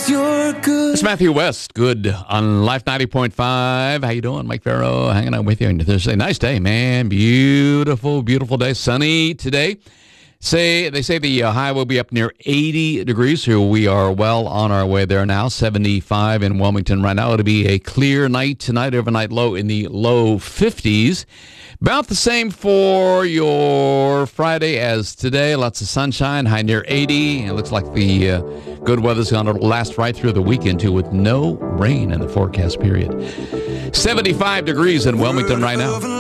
you're good. It's Matthew West, good on Life 90.5. How you doing? Mike Farrow hanging out with you on Thursday. Nice day, man. Beautiful, beautiful day. Sunny today. They say the high will be up near 80 degrees. Here we are well on our way there now. 75 in Wilmington right now. It'll be a clear night tonight. Overnight low in the low 50s. About the same for your Friday as today. Lots of sunshine, high near 80. It looks like the good weather's going to last right through the weekend, too, with no rain in the forecast period. 75 degrees in Wilmington right now.